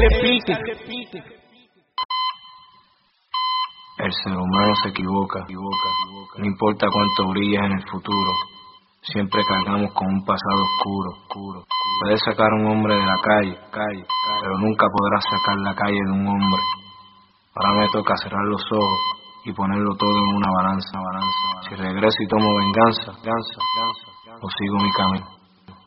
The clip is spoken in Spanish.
El ser humano se equivoca. No importa cuánto brilles en el futuro, siempre cargamos con un pasado oscuro. Puedes sacar a un hombre de la calle, pero nunca podrás sacar la calle de un hombre. Ahora me toca cerrar los ojos y ponerlo todo en una balanza. Si regreso y tomo venganza, o sigo mi camino.